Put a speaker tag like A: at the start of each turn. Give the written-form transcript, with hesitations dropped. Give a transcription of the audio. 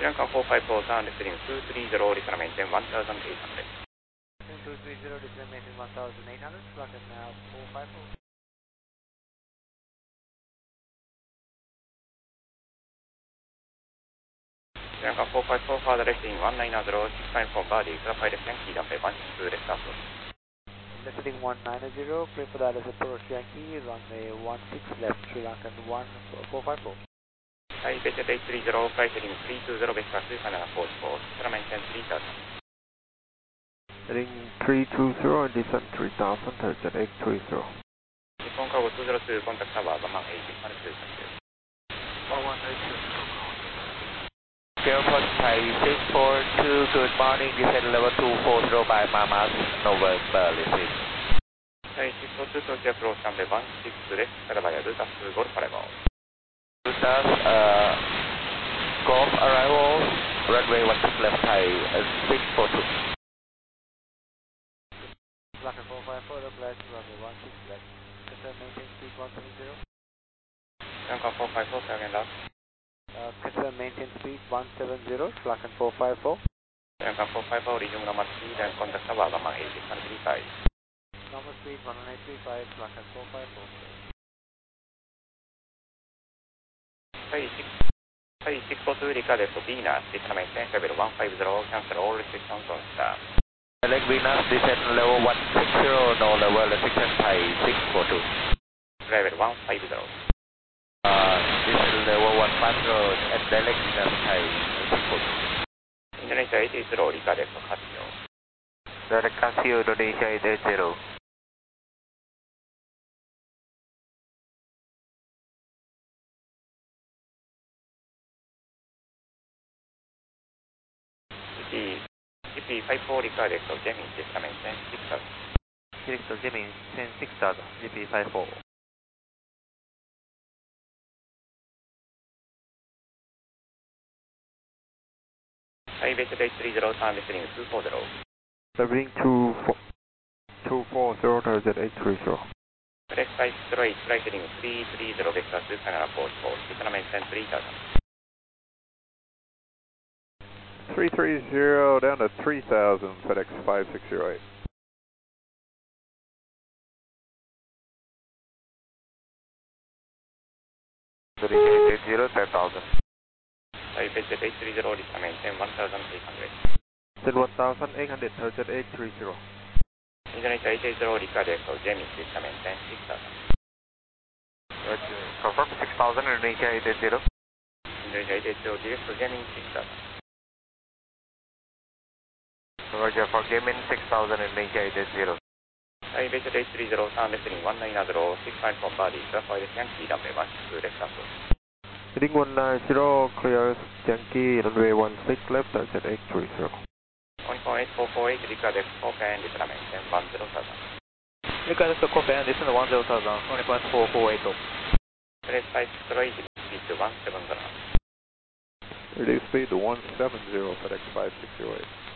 A: Lanka 454 turn descending 230, return maintain 1800.
B: 230, descend maintain 1800, flight now 454.
A: Lanka 454 further lifting 190, 694 body, clear for left Yankee, runway 16 left approach.
B: Descending 190, clear for that as approach Yankee, runway 16 left, Sri Lankan 1454.
A: Thai Beijing 830, flight heading 320, vector 2 approach 4, return maintain 3000.
C: Heading 320 and descend 3000, target 830.
A: Nippon Cargo 202, contact tower, 180, 122.
B: 1182. Airport Thai 642, good morning, descend level 240 by Mamas, November, receive.
A: Thai 642, Tokyo approach runway 16 left, Surabaya, Lutas, Golf arrival.
B: Lutas, Golf arrival, runway 16 left Thai, 642. Lanka 454, flight runway 16 left, confirm maintain speed 170.
A: Lanka 454, second last.
B: Confirm maintain speed 170, Lanka 454.
A: Lanka 454, resume normal speed and contact tower, 180, 135.
B: Normal speed 1835, Lanka 454.
A: Thai 642, recovered for Venus, return maintain level 150, cancel all restrictions on star.
B: Select Venus, descend level 160, no level restriction Thai 642.
A: Level 150.
B: Descend level 150 and direct Venus Thai 642.
A: Indonesia 880, recovered for Casio.
B: Direct Casio, Indonesia 880.
A: GP54, recovered for Gemini, return maintain 6000.
B: Direct to Gemini 6000, GP54.
A: Thai Beijing 830, turn descending 240.
C: Leveling 240, target 830.
A: Correct 508, flight heading 330, vector 2 final approach 4, return maintain 3000.
C: 330 down to 3000, FedEx 5608.
B: Indonesia 880, 10,000.
A: Thai Beijing 830, return maintain 1800.
C: Then 1800, target 830.
A: Indonesia 880, recovered for Gemini, return maintain 6000.
B: Confirm 6000, Indonesia 880.
A: Indonesia 880, direct to Gemini 6000.
B: Roger, for Gemini 6000, Indonesia 880.
A: Thai Beijing 830, turn descending 190, 694 body, clear for left Yankee, runway 16 left approach.
C: Heading 190, clear Yankee, runway 16 left, target 830.
A: 1.8448, recovered for Copan, return maintain 10,000.
B: Recovered for Copan, descend 10,000, 20.448.
A: Press 508, speed to 170.
C: Reduce speed to 170, FedEx 5608.